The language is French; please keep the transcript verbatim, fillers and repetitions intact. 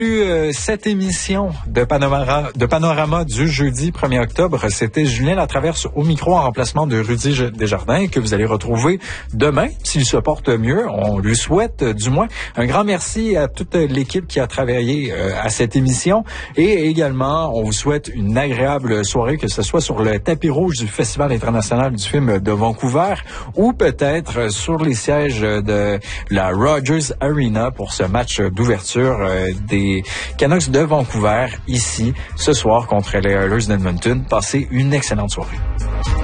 Euh, cette émission de Panorama, de Panorama du jeudi premier octobre, c'était Julien Latraverse au micro en remplacement de Rudy Desjardins que vous allez retrouver demain s'il se porte mieux. On lui souhaite du moins. Un grand merci à toute l'équipe qui a travaillé euh, à cette émission et également on vous souhaite une agréable soirée, que ce soit sur le tapis rouge du Festival international du film de Vancouver ou peut-être sur les sièges de la Rogers Arena pour ce match d'ouverture euh, des Canucks de Vancouver, ici, ce soir, contre les Oilers d'Edmonton. Passez une excellente soirée.